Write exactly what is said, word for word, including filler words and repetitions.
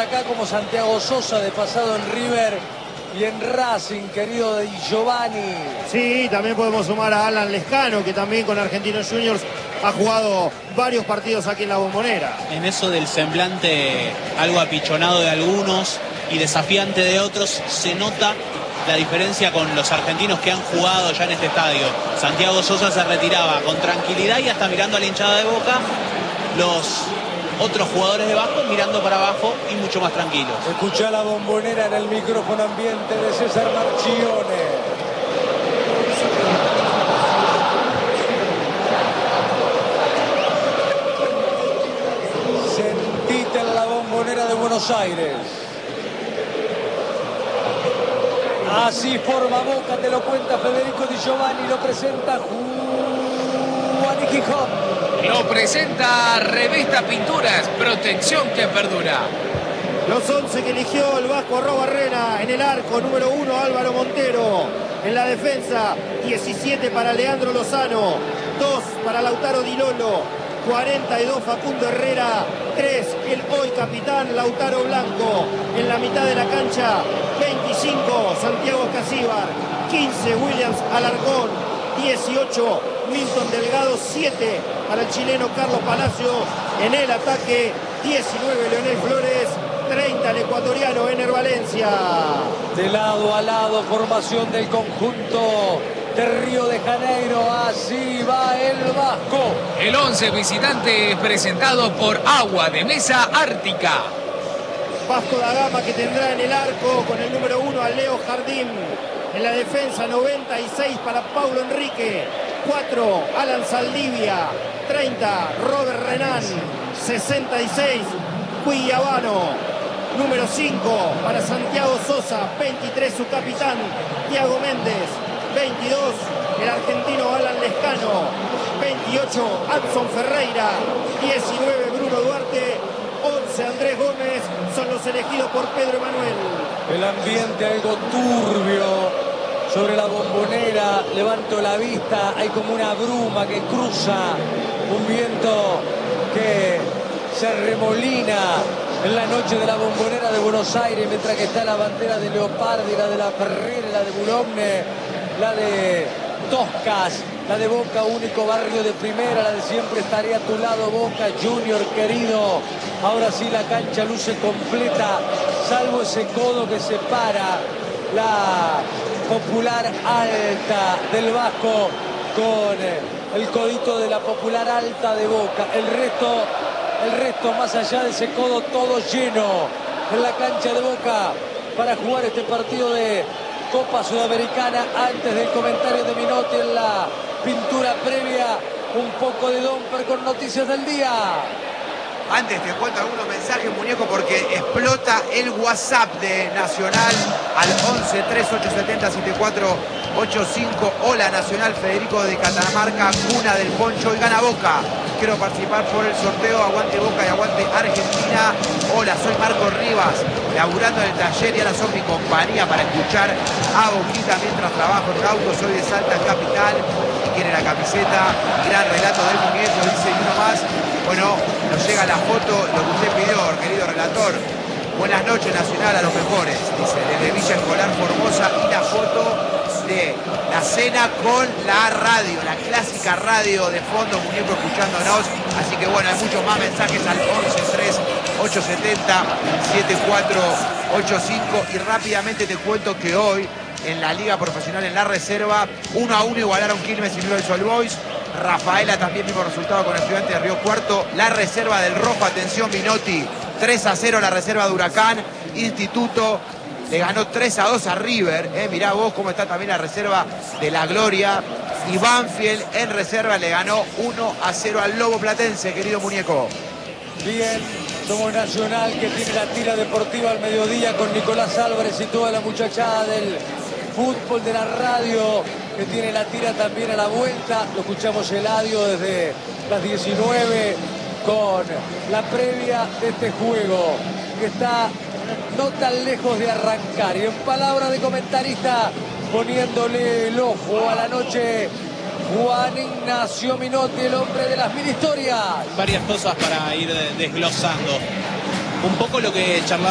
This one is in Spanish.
acá como Santiago Sosa, de pasado en River y en Racing, querido Di Giovanni. Sí, también podemos sumar a Alan Lescano, que también con Argentinos Juniors ha jugado varios partidos aquí en la Bombonera. En eso del semblante algo apichonado de algunos y desafiante de otros, se nota la diferencia con los argentinos que han jugado ya en este estadio. Santiago Sosa se retiraba con tranquilidad y hasta mirando a la hinchada de Boca. Los otros jugadores de Vasco mirando para abajo y mucho más tranquilos. Escuchá la Bombonera en el micrófono ambiente de César Marchione. Sentite en la Bombonera de Buenos Aires. Así forma Boca, te lo cuenta Federico Di Giovanni, lo presenta Juan Gijón. Lo presenta Revista Pinturas, protección que perdura. Los once que eligió el Vasco Arrobarrena. En el arco, número uno, Álvaro Montero. En la defensa, diecisiete para Leandro Lozano, dos para Lautaro Di Lolo, cuarenta y dos Facundo Herrera, tres el hoy capitán Lautaro Blanco. En la mitad de la cancha, veinticinco Santiago Casíbar, quince Williams Alarcón, dieciocho Milton Delgado, siete para el chileno Carlos Palacio. En el ataque, diecinueve Leonel Flores, treinta el ecuatoriano Ener Valencia. De lado a lado, formación del conjunto de Río de Janeiro. Así va el Vasco. El once visitante presentado por Agua de Mesa Ártica. Vasco da Gama, que tendrá en el arco con el número uno a Leo Jardín. En la defensa, noventa y seis para Paulo Enrique, cuatro Alan Saldivia, treinta Robert Renan, sesenta y seis Cuillavano. Número cinco para Santiago Sosa, veintitrés su capitán Thiago Méndez, veintidós el argentino Alan Lescano, veintiocho Adson Ferreira, diecinueve Bruno Duarte, once Andrés Gómez. Son los elegidos por Pedro Emanuel. El ambiente algo turbio sobre la Bombonera. Levanto la vista, hay como una bruma que cruza, un viento que se remolina en la noche de la Bombonera de Buenos Aires, mientras que está la bandera de Leopardi, la de la Ferrere, la de Boulogne, la de Toscas, la de Boca, único barrio de primera, la de siempre estaré a tu lado, Boca Junior querido. Ahora sí la cancha luce completa, salvo ese codo que separa la Popular Alta del Vasco con el codito de la Popular Alta de Boca. El resto, el resto más allá de ese codo, todo lleno en la cancha de Boca para jugar este partido de Copa Sudamericana. Antes del comentario de Minotti en la pintura previa, un poco de Domper con noticias del día. Antes te cuento algunos mensajes, muñeco, porque explota el WhatsApp de Nacional al once tres ocho siete cero siete cuatro ocho cinco. Hola Nacional, Federico de Catamarca, cuna del poncho y gana Boca. Quiero participar por el sorteo, aguante Boca y aguante Argentina. Hola, soy Marco Rivas, laburando en el taller y ahora son mi compañía para escuchar a Boquita mientras trabajo en un auto. Soy de Salta Capital y quiere la camiseta. Gran relato del muñeco, dice y uno más. Bueno, nos llega la foto, lo que usted pidió, querido relator. Buenas noches, Nacional, a los mejores, dice, desde Villa Escolar Formosa, y la foto de la cena con la radio, la clásica radio de fondo, muñeco escuchándonos. Así que bueno, hay muchos más mensajes al once tres ocho siete cero siete cuatro ocho cinco. Y rápidamente te cuento que hoy, en la Liga Profesional, en la reserva, uno a uno igualaron Quilmes y Newell's Old Boys. Rafaela también mismo resultado con el Estudiante de Río Cuarto. La reserva del Rojo, atención Minotti, tres a cero la reserva de Huracán. Instituto le ganó tres a dos a River. Eh, mirá vos cómo está también la reserva de La Gloria. Y Banfield en reserva le ganó uno a cero al Lobo Platense, querido muñeco. Bien, somos Nacional, que tiene la tira deportiva al mediodía con Nicolás Álvarez y toda la muchachada del fútbol de la radio, que tiene la tira también a la vuelta. Lo escuchamos Eladio desde las diecinueve con la previa de este juego, que está no tan lejos de arrancar. Y en palabras de comentarista, poniéndole el ojo a la noche, Juan Ignacio Minotti, el hombre de las mil historias. Varias cosas para ir desglosando. Un poco lo que charlamos